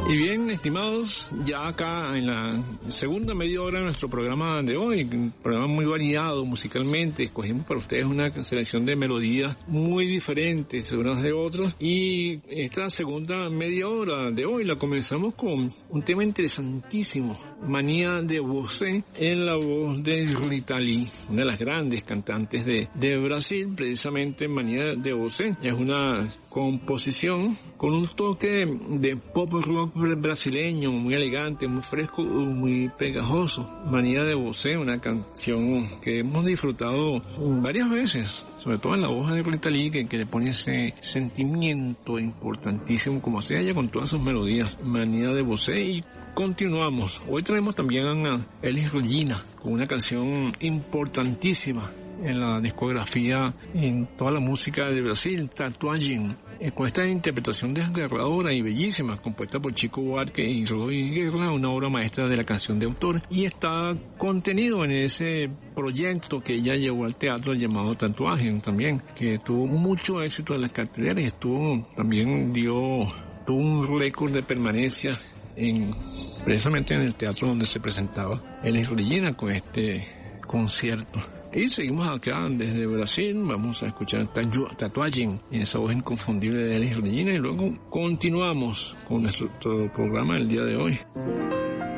Y bien, estimados, ya acá en la segunda media hora de nuestro programa de hoy, un programa muy variado musicalmente, escogimos para ustedes una selección de melodías muy diferentes unas de otras, y esta segunda media hora de hoy la comenzamos con un tema interesantísimo, Manía de Você, en la voz de Rita Lee, una de las grandes cantantes de Brasil. Precisamente Manía de Você es una composición con un toque de pop rock brasileño, muy elegante, muy fresco, muy pegajoso. Manía de Você, una canción que hemos disfrutado varias veces, sobre todo en la voz de Rita Lee, que le pone ese sentimiento importantísimo, como se halla con todas sus melodías. Manía de Você. Y continuamos. Hoy traemos también a Elis Regina con una canción importantísima en la discografía, en toda la música de Brasil, Tatuagem, con esta interpretación desgarradora y bellísima, compuesta por Chico Buarque y Roy Guerra, una obra maestra de la canción de autor, y está contenido en ese proyecto que ella llevó al teatro llamado Tatuagem también, que tuvo mucho éxito en las carteleras y tuvo un récord de permanencia precisamente en el teatro donde se presentaba Elis Regina con este concierto. Y seguimos acá desde Brasil, vamos a escuchar Tatuagem en esa voz inconfundible de Elis Regina, y luego continuamos con nuestro programa del día de hoy.